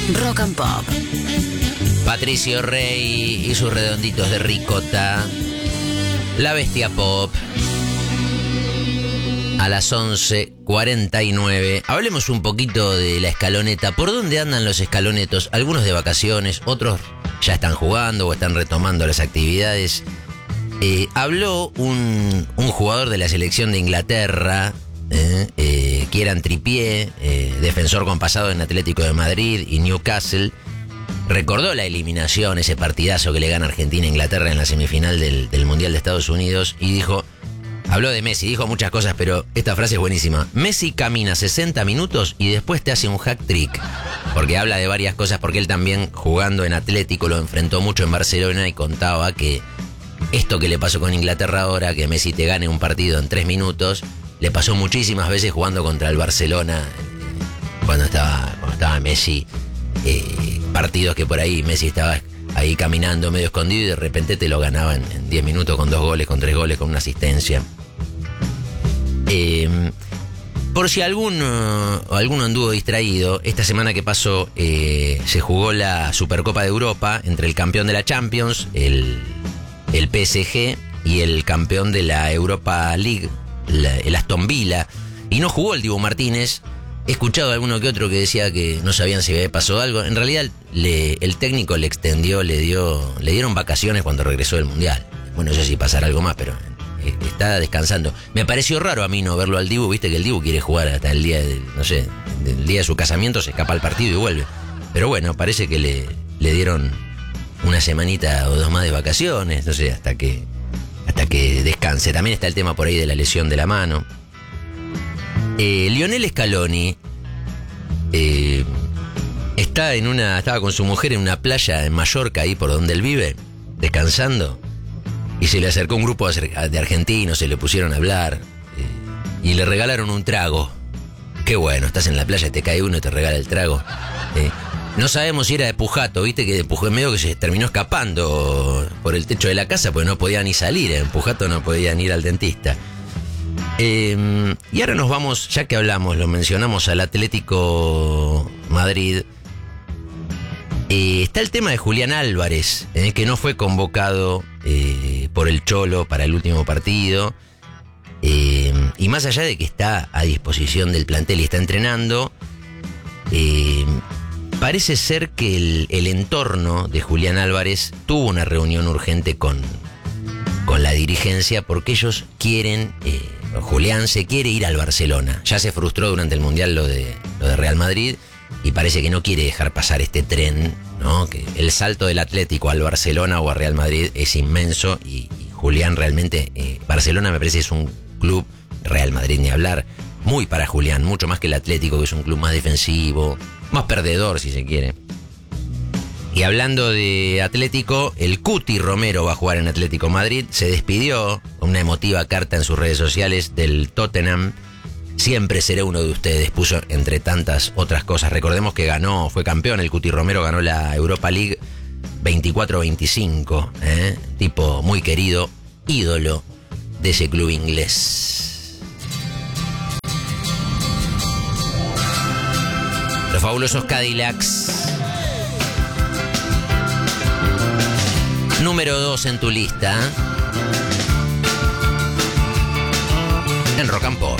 Rock and Pop. Patricio Rey y sus redonditos de ricota. La Bestia Pop. A las 11:49. Hablemos un poquito de la escaloneta. ¿Por dónde andan los escalonetos? Algunos de vacaciones, otros ya están jugando o están retomando las actividades. Habló un jugador de la selección de Inglaterra, Kieran Trippier, defensor con pasado en Atlético de Madrid y Newcastle. Recordó la eliminación, ese partidazo que le gana Argentina a Inglaterra en la semifinal del Mundial de Estados Unidos, y dijo, habló de Messi, dijo muchas cosas, pero esta frase es buenísima. Messi camina 60 minutos y después te hace un hack trick, porque habla de varias cosas, porque él también jugando en Atlético lo enfrentó mucho en Barcelona y contaba que esto que le pasó con Inglaterra ahora, que Messi te gane un partido en 3 minutos, le pasó muchísimas veces jugando contra el Barcelona cuando estaba Messi. Partidos que por ahí Messi estaba ahí caminando medio escondido y de repente te lo ganaban en 10 minutos con 2 goles, con 3 goles, con una asistencia. Por si alguno anduvo distraído, esta semana que pasó se jugó la Supercopa de Europa entre el campeón de la Champions, el PSG, y el campeón de la Europa League, el Aston Villa, y no jugó el Dibu Martínez. He escuchado a alguno que otro que decía que no sabían si había pasado algo. En realidad el técnico le extendió, le dieron vacaciones cuando regresó del Mundial. Bueno, no sé si pasará algo más, pero está descansando. Me pareció raro a mí no verlo al Dibu, viste que el Dibu quiere jugar hasta el día del día de su casamiento, se escapa al partido y vuelve. Pero bueno, parece que le dieron una semanita o 2 más de vacaciones, no sé, hasta que descanse. También está el tema por ahí de la lesión de la mano. Lionel Scaloni estaba con su mujer en una playa en Mallorca, ahí por donde él vive, descansando, y se le acercó un grupo de argentinos, se le pusieron a hablar y le regalaron un trago. Qué bueno, estás en la playa, te cae uno y te regala el trago. No sabemos si era de Pujato, viste que de Pujato medio que se terminó escapando por el techo de la casa porque no podía ni salir, en Pujato no podía ni ir al dentista. Y ahora nos vamos, ya que lo mencionamos al Atlético Madrid. Está el tema de Julián Álvarez, que no fue convocado por el Cholo para el último partido. Y más allá de que está a disposición del plantel y está entrenando, parece ser que el entorno de Julián Álvarez tuvo una reunión urgente con la dirigencia, porque ellos quieren... Julián se quiere ir al Barcelona. Ya se frustró durante el Mundial lo de Real Madrid y parece que no quiere dejar pasar este tren, ¿no? Que el salto del Atlético al Barcelona o a Real Madrid es inmenso y Julián realmente... Barcelona me parece es un club, Real Madrid ni hablar, muy para Julián, mucho más que el Atlético, que es un club más defensivo, más perdedor si se quiere. Y hablando de Atlético, el Cuti Romero va a jugar en Atlético Madrid. Se despidió con una emotiva carta en sus redes sociales del Tottenham. Siempre seré uno de ustedes, puso entre tantas otras cosas. Recordemos que fue campeón, el Cuti Romero ganó la Europa League 24-25. Tipo muy querido, ídolo de ese club inglés. Los fabulosos Cadillacs. Número 2 en tu lista. En Rock and Pop.